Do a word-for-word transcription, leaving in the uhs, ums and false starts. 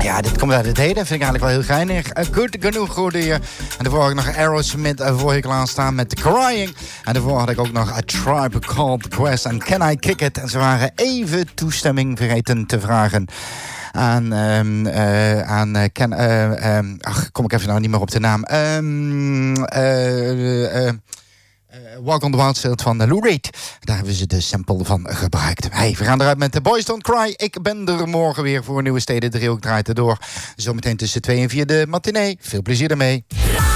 ja, dit komt uit het heden. Vind ik eigenlijk wel heel geinig. Uh, Good genoeg hoorde je. En daarvoor had ik nog Aerosmith uh, voor je klaarstaan met Crying. En daarvoor had ik ook nog A Tribe Called Quest en Can I Kick It. En ze waren even toestemming vergeten te vragen aan, um, uh, aan uh, Ken, uh, um, ach, kom ik even nou niet meer op de naam. Um, uh, uh, uh, Walk on the Wild Side van Lou Reed. Daar hebben ze de sample van gebruikt. Hey, we gaan eruit met The Boys Don't Cry. Ik ben er morgen weer voor een nieuwe Steden Driehoek draait erdoor. Zometeen tussen twee en vier de matinee. Veel plezier ermee.